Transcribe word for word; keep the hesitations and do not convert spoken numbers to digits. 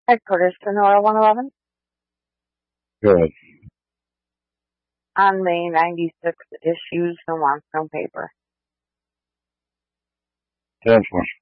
Headquarters to Nora one eleven Good. on May ninety-six issues, no wants, no paper. Ten four.